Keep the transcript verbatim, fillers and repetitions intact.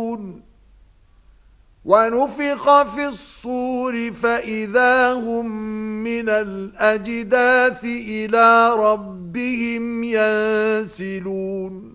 ينفرون ونفخ في الصور فإذا هم من الأجداث إلى ربهم ينسلون